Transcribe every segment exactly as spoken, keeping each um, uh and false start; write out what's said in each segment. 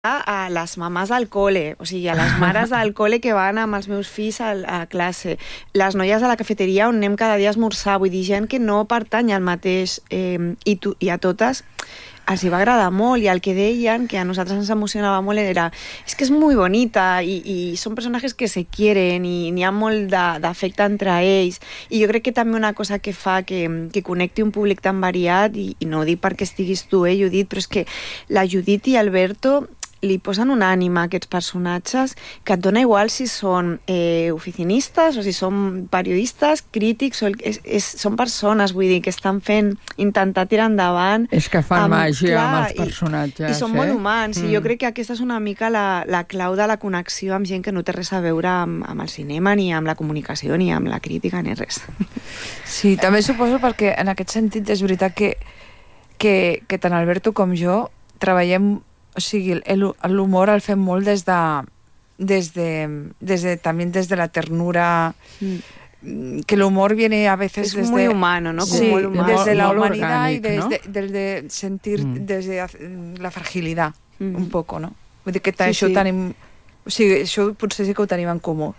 a les mamàs al col·le, o sigui, a les mares al col·le que van amb els meus fills a, a classe, les noies a la cafeteria on anem cada dia a esmorzar, vull dir, gent que no pertany al mateix, eh, i, tu, i a totes els hi va agradar molt, i el que deien, que a nosaltres ens emocionava molt, era és que és molt bonita, i, i són personatges que se quieren, i n'hi ha molt d'afecte entre ells, i jo crec que també una cosa que fa que, que connecti un públic tan variat, i, i no ho dic perquè estiguis tu, eh, Judit, però és que la Judit i Alberto li posen una ànima a aquests personatges que et dona igual si són eh, oficinistes o si són periodistes, crítics, o el, és, és, són persones, vull dir, que estan fent, intentar tirar endavant. És que fan amb, màgia clar, amb els personatges. I, i són eh? molt humans, mm. i jo crec que aquesta és una mica la, la clau de la connexió amb gent que no té res a veure amb, amb el cinema, ni amb la comunicació, ni amb la crítica, ni res. Sí, també suposo perquè en aquest sentit és veritat que, que, que tant Alberto com jo treballem. O sigui, l'humor el fem molt des de, des de, des de, també des de la ternura, mm. que el humor viene a veces es desde... muy humano, ¿no? Sí, muy humano. desde la muy humanidad orgánico, y desde, ¿no? desde sentir, mm. desde la fragilidad, mm. un poco, no? Vull dir que sí, això sí. tenim... O sigui, això potser sí que ho tenim en comú.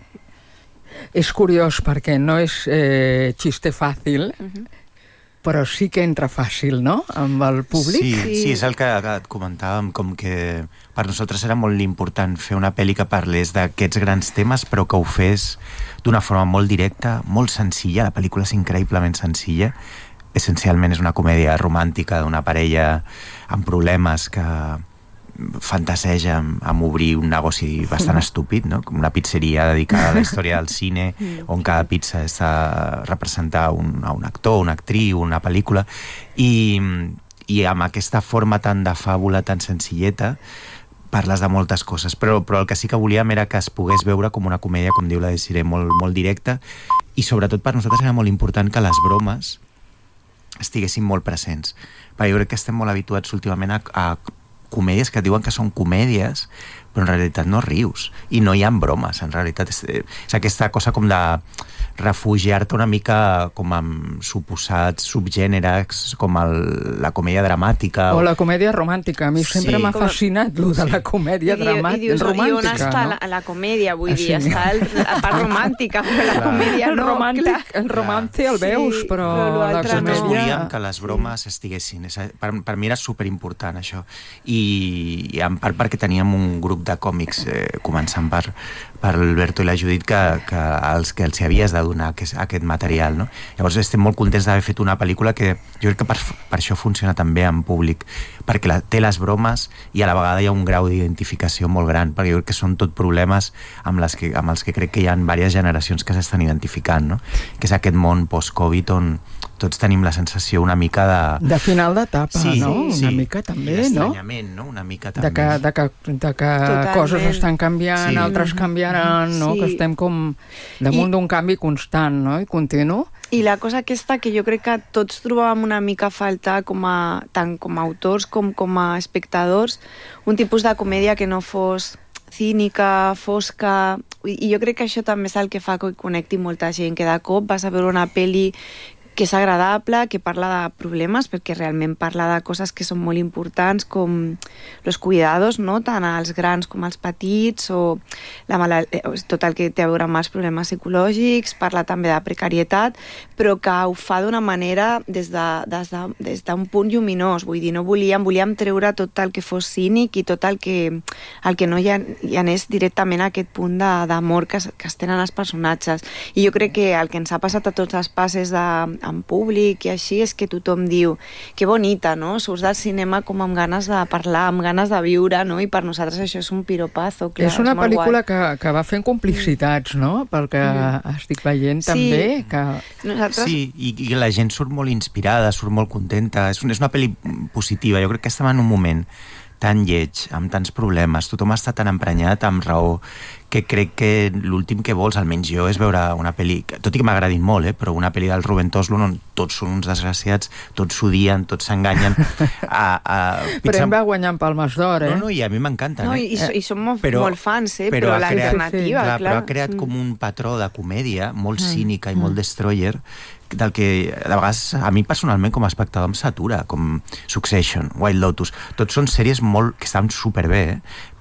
És curiós perquè no és eh, xiste fàcil, uh-huh. però sí que entra fàcil, no?, amb el públic. Sí, sí, sí, és el que et comentàvem, com que per nosaltres era molt important fer una pel·li que parlés d'aquests grans temes, però que ho fes d'una forma molt directa, molt senzilla. La pel·lícula és increïblement senzilla. Essencialment és una comèdia romàntica d'una parella amb problemes que fantaseja amb, amb obrir un negoci bastant estúpid, no? Com una pizzeria dedicada a la història del cine, on cada pizza està a representar un, a un actor, una actriu, una pel·lícula, i, i amb aquesta forma tan de fàbula, tan senzilleta, parles de moltes coses, però, però el que sí que volíem era que es pogués veure com una comèdia, com diu la Desiree, molt, molt directa, i sobretot per nosaltres era molt important que les bromes estiguessin molt presents, perquè jo crec que estem molt habituats últimament a, a comèdies que diuen que són comèdies, però en realitat no rius, i no hi ha bromes, en realitat és, és aquesta cosa com de refugiar-te una mica com amb suposats subgèneres, com el, la comèdia dramàtica. O, o la comèdia romàntica. A mi sí. sempre m'ha fascinat lo de la comèdia dramàtica. I dius, romàntica, i on està no? la, la comèdia? Vull sí. dir, està el, la part romàntica, però la comèdia no, el romàntic, clar. El romance el veus, sí, però, però la l'altre comèdia... Nosaltres volíem que les bromes estiguessin. Per, per mi era superimportant, això. I, i en part perquè teníem un grup de còmics, eh, començant per, per Alberto i la Judit, que, que als que els havies de donar aquest, aquest material, no? Llavors estem molt contents d'haver fet una pel·lícula que jo crec que per, per això funciona també en públic, perquè la, té les bromes i a la vegada hi ha un grau d'identificació molt gran, perquè jo crec que són tot problemes amb, les que, amb els que crec que hi ha diverses generacions que s'estan identificant, no? Que és aquest món post-Covid on tots tenim la sensació una mica de... De final d'etapa, sí, no? Sí, una mica també, I no? d'estranyament, no? Una mica també. De que, de que, de que coses estan canviant, sí. altres canviaran, no? Sí. Que estem com damunt d'un canvi constant, no? I continu. I la cosa aquesta que jo crec que tots trobàvem una mica a faltar, com a, tant com a autors com com a espectadors, un tipus de comèdia que no fos cínica, fosca, i jo crec que això també és el que fa que connecti molta gent, que de cop vas a veure una pel·li que és agradable, que parla de problemes, perquè realment parla de coses que són molt importants, com els cuidados, no? Tant als grans com als petits, o la malalt... tot el que té a veure amb els problemes psicològics, parla també de precarietat, però que ho fa d'una manera des d'un de, des de, des d'un punt lluminós, vull dir, no volíem, volíem treure tot el que fos cínic i tot el que, el que no hi, ha, hi anés directament a aquest punt d'amor que, que es tenen els personatges. I jo crec que el que ens ha passat a tots els passes de en públic i així és que tothom diu que bonita, no? Surts del cinema com amb ganes de parlar, amb ganes de viure, no? I per nosaltres això és un piropazo, clar. És una és pel·lícula que, que va fent complicitats, no? Pel que mm. estic veient també. Sí. Que... Nosaltres... sí, i, i la gent surt molt inspirada, surt molt contenta. És, un, és una pel·li positiva. Jo crec que estem en un moment tan lleig, amb tants problemes, tothom està tan emprenyat, amb raó, que crec que l'últim que vols, almenys jo, és veure una pel·li, tot i que m'agradin molt, eh, però una pel·li del Ruben Östlund on tots són uns desgraciats, tots s'odien, tots s'enganyen. A, a... Però em va guanyar en Palmes d'Or, eh? No, no, i a mi m'encanten. No, eh? i, i som molt, però, molt fans, eh? Però, però l'alternativa, clar, clar. Però ha creat com un patró de comèdia molt cínica i molt destroyer, del que de vegades a mi personalment com a espectador em satura, com Succession, White Lotus, tots són sèries molt, que estan superbé, eh?